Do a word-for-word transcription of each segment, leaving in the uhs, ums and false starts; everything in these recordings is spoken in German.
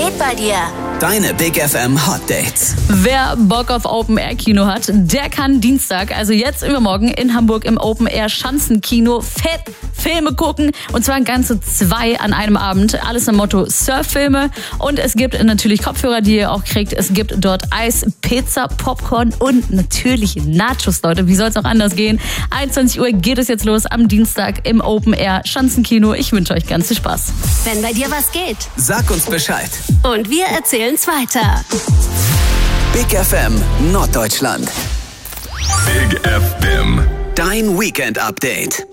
geht bei dir? Deine Big F M Hot Dates. Wer Bock auf Open-Air-Kino hat, der kann Dienstag, also jetzt übermorgen, in Hamburg im Open-Air-Schanzenkino fett Filme gucken. Und zwar ganze zwei an einem Abend. Alles im Motto Surffilme. Und es gibt natürlich Kopfhörer, die ihr auch kriegt. Es gibt dort Eis, Pizza, Popcorn und natürlich Nachos, Leute. Wie soll es auch anders gehen? einundzwanzig Uhr geht es jetzt los am Dienstag im Open-Air-Schanzenkino. Ich wünsche euch ganz viel Spaß. Wenn bei dir was geht, Sag uns Bescheid. und wir erzählen's weiter. Big F M Norddeutschland. Big F M. Dein Weekend-Update.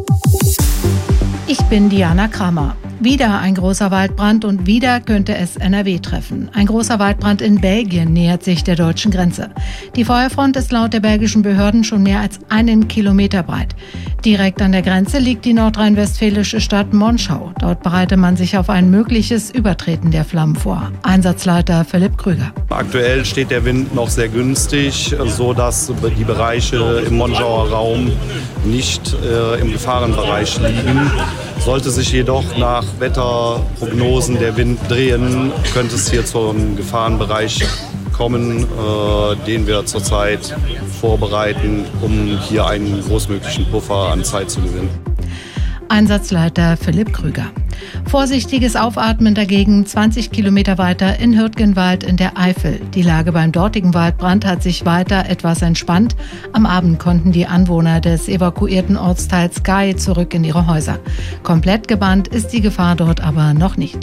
Ich bin Diana Kramer. Wieder ein großer Waldbrand und wieder könnte es N R W treffen. Ein großer Waldbrand in Belgien nähert sich der deutschen Grenze. Die Feuerfront ist laut der belgischen Behörden schon mehr als einen Kilometer breit. Direkt an der Grenze liegt die nordrhein-westfälische Stadt Monschau. Dort bereitet man sich auf ein mögliches Übertreten der Flammen vor. Einsatzleiter Philipp Krüger. Aktuell steht der Wind noch sehr günstig, so dass die Bereiche im Monschauer Raum nicht äh, im Gefahrenbereich liegen. Sollte sich jedoch nach Wetterprognosen der Wind drehen, könnte es hier zu einem Gefahrenbereich kommen, äh, den wir zurzeit vorbereiten, um hier einen großmöglichen Puffer an Zeit zu gewinnen. Einsatzleiter Philipp Krüger. Vorsichtiges Aufatmen dagegen zwanzig Kilometer weiter in Hürtgenwald in der Eifel. Die Lage beim dortigen Waldbrand hat sich weiter etwas entspannt. Am Abend konnten die Anwohner des evakuierten Ortsteils Gay zurück in ihre Häuser. Komplett gebannt ist die Gefahr dort aber noch nicht.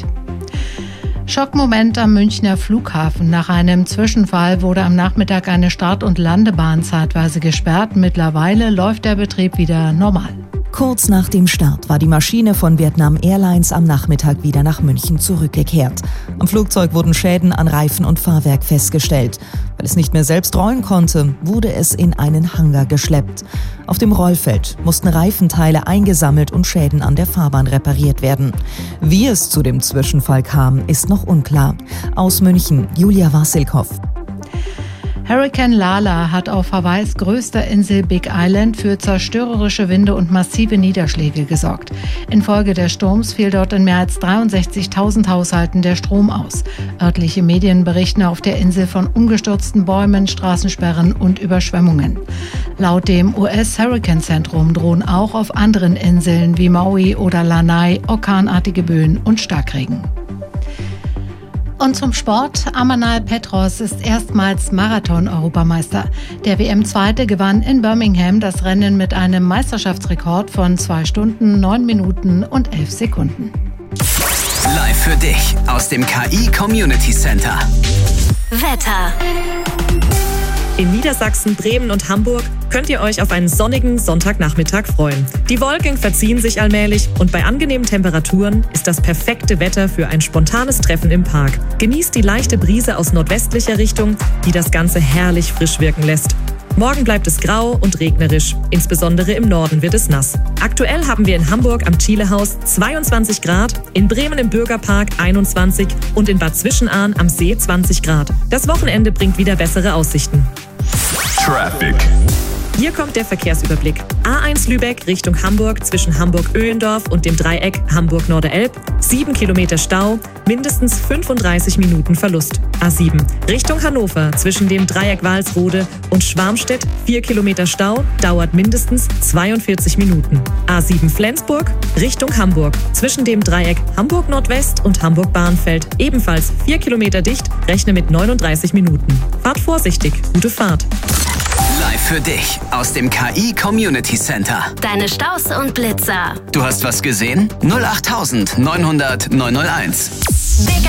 Schockmoment am Münchner Flughafen. Nach einem Zwischenfall wurde am Nachmittag eine Start- und Landebahn zeitweise gesperrt. Mittlerweile läuft der Betrieb wieder normal. Kurz nach dem Start war die Maschine von Vietnam Airlines am Nachmittag wieder nach München zurückgekehrt. Am Flugzeug wurden Schäden an Reifen und Fahrwerk festgestellt. Weil es nicht mehr selbst rollen konnte, wurde es in einen Hangar geschleppt. Auf dem Rollfeld mussten Reifenteile eingesammelt und Schäden an der Fahrbahn repariert werden. Wie es zu dem Zwischenfall kam, ist noch unklar. Aus München, Julia Wasilkow. Hurrikan Lala hat auf Hawaiis größter Insel Big Island für zerstörerische Winde und massive Niederschläge gesorgt. Infolge des Sturms fiel dort in mehr als dreiundsechzigtausend Haushalten der Strom aus. Örtliche Medien berichten auf der Insel von umgestürzten Bäumen, Straßensperren und Überschwemmungen. Laut dem U S-Hurrikanzentrum drohen auch auf anderen Inseln wie Maui oder Lanai orkanartige Böen und Starkregen. Und zum Sport. Amanal Petros ist erstmals Marathon-Europameister. Der W M-Zweite gewann in Birmingham das Rennen mit einem Meisterschaftsrekord von zwei Stunden, neun Minuten und elf Sekunden. Live für dich aus dem K I Community Center. Wetter. In Niedersachsen, Bremen und Hamburg könnt ihr euch auf einen sonnigen Sonntagnachmittag freuen. Die Wolken verziehen sich allmählich und bei angenehmen Temperaturen ist das perfekte Wetter für ein spontanes Treffen im Park. Genießt die leichte Brise aus nordwestlicher Richtung, die das Ganze herrlich frisch wirken lässt. Morgen bleibt es grau und regnerisch. Insbesondere im Norden wird es nass. Aktuell haben wir in Hamburg am Thielehaus zweiundzwanzig Grad, in Bremen im Bürgerpark einundzwanzig und in Bad Zwischenahn am See zwanzig Grad. Das Wochenende bringt wieder bessere Aussichten. Traffic. Hier kommt der Verkehrsüberblick. A eins Lübeck Richtung Hamburg zwischen Hamburg-Öhlendorf und dem Dreieck Hamburg-Norderelb. sieben Kilometer Stau, mindestens fünfunddreißig Minuten Verlust. A sieben Richtung Hannover zwischen dem Dreieck Walsrode und Schwarmstedt. vier Kilometer Stau, dauert mindestens zweiundvierzig Minuten. A sieben Flensburg Richtung Hamburg zwischen dem Dreieck Hamburg-Nordwest und Hamburg-Bahnfeld. Ebenfalls vier Kilometer dicht, rechne mit neununddreißig Minuten. Fahrt vorsichtig, gute Fahrt. Live für dich aus dem K I Community Center. Deine Staus und Blitzer. Du hast was gesehen? null acht neunhundert neunhunderteins. Big